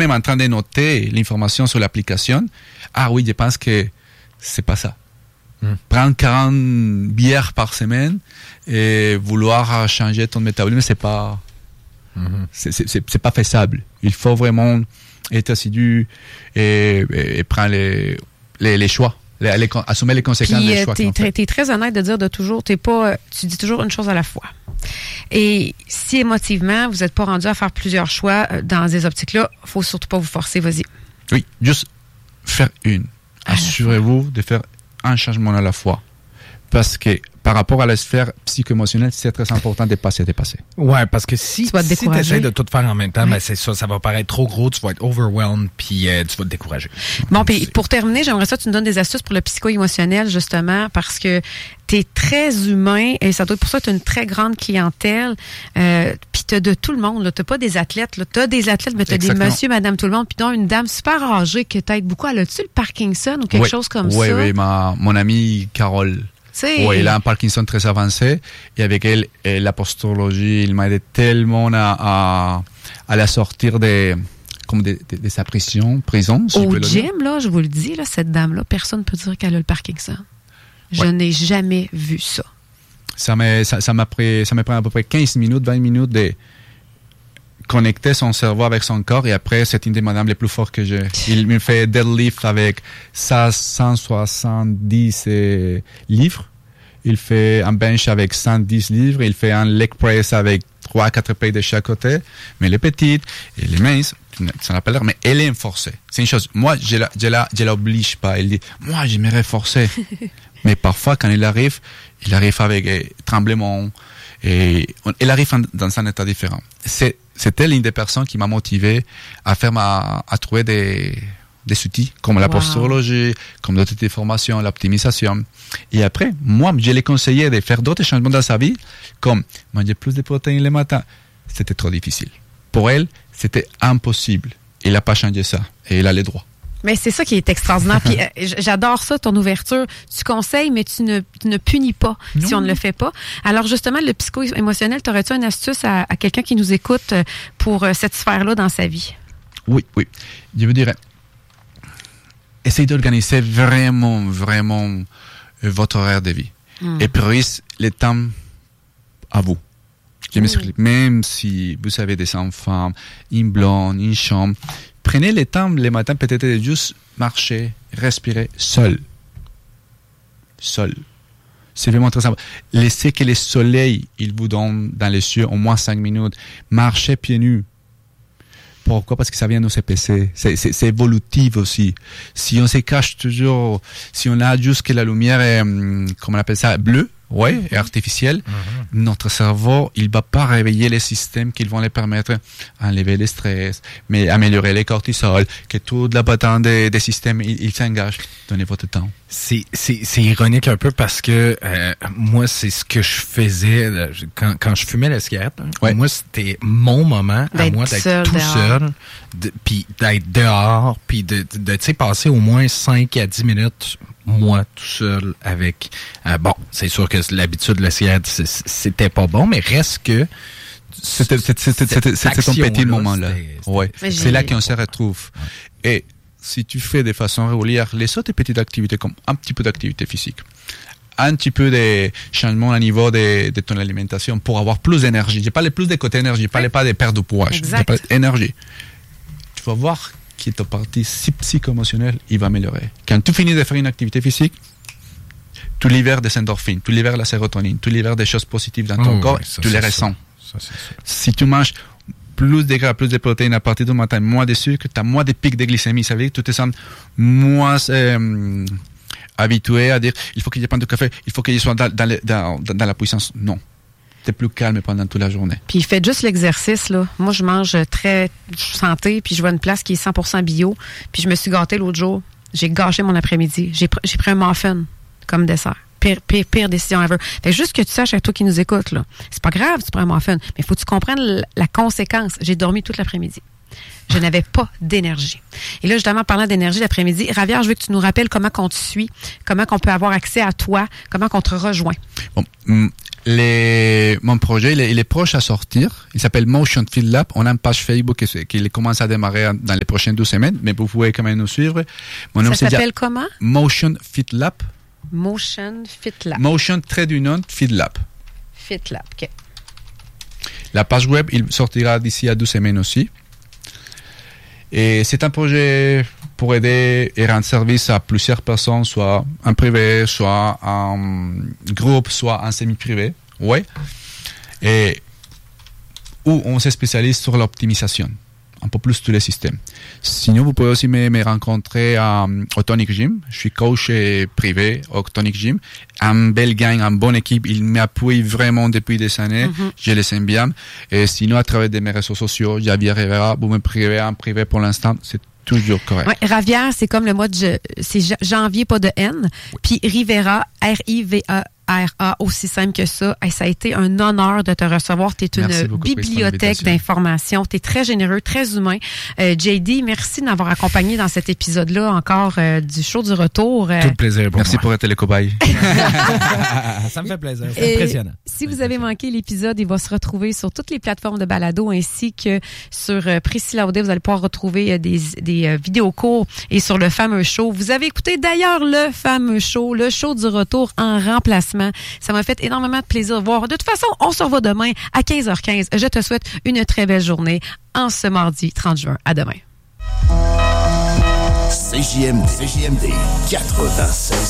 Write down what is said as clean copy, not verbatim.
elle-même en train de noter l'information sur l'application, ah oui, je pense que c'est pas ça. Prendre 40 bières par semaine et vouloir changer ton métabolisme, c'est pas faisable. Il faut vraiment être assidu et prendre les choix, assumer les conséquences des choix. T'es très honnête de dire tu dis toujours une chose à la fois. Et si émotivement, vous n'êtes pas rendu à faire plusieurs choix dans ces optiques-là, il ne faut surtout pas vous forcer, vas-y. Oui, juste faire une. Assurez-vous de faire un changement à la fois. Parce que par rapport à la sphère psycho-émotionnelle, c'est très important de pas se dépasser. Ouais, parce que si tu essaies de tout faire en même temps, ben c'est ça va paraître trop gros, tu vas être overwhelmed, puis tu vas te décourager. Bon, puis pour terminer, j'aimerais ça que tu nous donnes des astuces pour le psycho-émotionnel, justement, parce que tu es très humain et ça doit être pour ça que tu as une très grande clientèle, puis tu as de tout le monde, tu n'as pas des athlètes, tu as des athlètes, mais tu as des monsieur, madame, tout le monde, puis donc une dame super âgée qui t'aide beaucoup. Elle a-tu le Parkinson ou quelque chose comme ça? Oui, mon amie Carole. Oui, elle a un Parkinson très avancé et avec elle, la postologie, il m'a aidé tellement à la sortir de sa prison. Si au gym, là, je vous le dis, là, cette dame-là, personne ne peut dire qu'elle a le Parkinson. Je n'ai jamais vu ça. Ça m'a pris à peu près 15 minutes, 20 minutes de connecter son cerveau avec son corps et après, c'est une des madames les plus fortes que j'ai. Il me fait deadlift avec 170 livres. Il fait un bench avec 110 livres. Il fait un leg press avec 3-4 pays de chaque côté. Mais elle est petite, elle est mince, ça n'a pas l'air, mais elle est forcée. C'est une chose. Moi, je l'oblige pas. Elle dit, moi, j'aimerais forcer. Mais parfois, quand il arrive avec tremblement et elle arrive dans un état différent. C'était l'une des personnes qui m'a motivé à trouver des outils comme la posturologie, comme d'autres types de formations, l'optimisation. Et après, moi, je l'ai conseillé de faire d'autres changements dans sa vie, comme manger plus de protéines le matin. C'était trop difficile. Pour elle, c'était impossible. Elle n'a pas changé ça. Et elle a les droits. Mais c'est ça qui est extraordinaire. Puis j'adore ça, ton ouverture. Tu conseilles, mais tu ne punis pas si on ne le fait pas. Alors justement, le psycho-émotionnel, t'aurais-tu une astuce à quelqu'un qui nous écoute pour cette sphère-là dans sa vie? Oui. Je veux dire, essayez d'organiser vraiment votre horaire de vie. Et priorisez le temps à vous. Je m'explique. Même si vous avez des enfants, une blonde, une chambre, prenez le temps le matin peut-être de juste marcher, respirer seul. C'est vraiment très simple. Laissez que le soleil, il vous donne dans les yeux au moins 5 minutes. Marchez pieds nus. Pourquoi? Parce que ça vient nous épaisser. C'est évolutif aussi. Si on se cache toujours, si on a juste que la lumière est, comment on appelle ça, bleue, et artificielle, notre cerveau, il va pas réveiller les systèmes qui vont les permettre d'enlever le stress, mais améliorer les cortisol, que toute la patente des systèmes, il s'engage. Donnez votre temps. C'est ironique un peu parce que moi, c'est ce que je faisais quand je fumais la cigarette. Moi, c'était mon moment à moi d'être tout seul, puis d'être dehors, puis de passer au moins 5 à 10 minutes, moi, tout seul, avec... bon, c'est sûr que l'habitude de la cigarette, c'était pas bon, mais reste que... C'était ton petit moment-là. C'est là qu'on se retrouve. Et si tu fais de façon régulière les autres petites activités, comme un petit peu d'activité physique, un petit peu de changement au niveau de ton alimentation pour avoir plus d'énergie. Je parle plus de côté énergie, je parle pas de perte de poids. Je parle d'énergie. Tu vas voir que ta partie psycho-émotionnelle, il va améliorer. Quand tu finis de faire une activité physique, tu libères des endorphines, tu libères la sérotonine, tu libères des choses positives dans ton corps, tu les ressens. Si tu manges plus de gras, plus de protéines à partir du matin, moins de sucre, tu as moins de pics de glycémie. Ça veut dire que tu te sens moins habitué à dire il faut que je prenne du café, il faut que je sois dans la puissance. Non. T'es plus calme pendant toute la journée. Puis faites juste l'exercice, là. Moi, je mange très santé, puis je vois une place qui est 100% bio. Puis je me suis gâtée l'autre jour. J'ai gâché mon après-midi. J'ai pris un muffin comme dessert. Pire décision ever. Fait juste que tu saches, à toi qui nous écoutes, là, c'est pas grave, tu prends un muffin, mais il faut que tu comprennes la conséquence. J'ai dormi toute l'après-midi. Je n'avais pas d'énergie. Et là, justement, parlant d'énergie l'après-midi, Javier, je veux que tu nous rappelles comment qu'on te suit, comment qu'on peut avoir accès à toi, comment qu'on te rejoint. Bon, mon projet, il est proche à sortir. Il s'appelle Motion Fit Lab. On a une page Facebook qui commence à démarrer dans les prochaines 2 semaines, mais vous pouvez quand même nous suivre. Ça s'appelle comment? Motion Fit Lab. Motion Fit Lab. Motion Fit Lab. Fit Lab, OK. La page web, il sortira d'ici à 2 semaines aussi. Et c'est un projet pour aider et rendre service à plusieurs personnes, soit en privé, soit en groupe, soit en semi-privé. Ouais. Et où on se spécialise sur l'optimisation, un peu plus tous les systèmes. Sinon, vous pouvez aussi me rencontrer au Tonic Gym. Je suis coach privé au Tonic Gym. Un bel gang, une bonne équipe. Il m'appuie vraiment depuis des années. Je les aime bien. Et sinon, à travers mes réseaux sociaux, Javier Rivera, vous me privez en privé pour l'instant. C'est toujours correct. Ouais, Ravière, c'est comme le mois de c'est janvier, pas de N. Puis Rivera, Rivera, aussi simple que ça. Et ça a été un honneur de te recevoir. Tu es une bibliothèque d'informations. Tu es très généreux, très humain. JD, merci de m'avoir accompagné dans cet épisode-là encore du show du retour. Tout le plaisir pour merci pour être le cobaye. Ça me fait plaisir. C'est impressionnant. Si vous avez manqué l'épisode, il va se retrouver sur toutes les plateformes de balado ainsi que sur Priscilla Audet. Vous allez pouvoir retrouver des vidéos courts et sur le fameux show. Vous avez écouté d'ailleurs le fameux show, le show du retour en remplacement. Ça m'a fait énormément de plaisir de voir. De toute façon, on se revoit demain à 15h15. Je te souhaite une très belle journée en ce mardi 30 juin. À demain. CJMD 96.